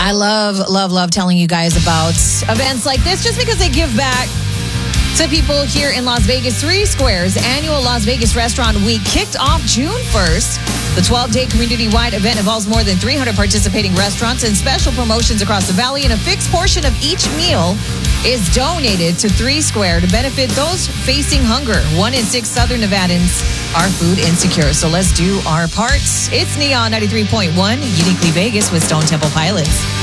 I love telling you guys about events like this just because they give back to people here in Las Vegas. Three Squares annual Las Vegas Restaurant Week kicked off June 1st. The 12-day community-wide event involves more than 300 participating restaurants and special promotions across the valley, and a fixed portion of each meal is donated to Three Square to benefit those facing hunger. 1 in 6 Southern Nevadans are food insecure. So let's do our parts. It's Neon 93.1, Uniquely Vegas with Stone Temple Pilots.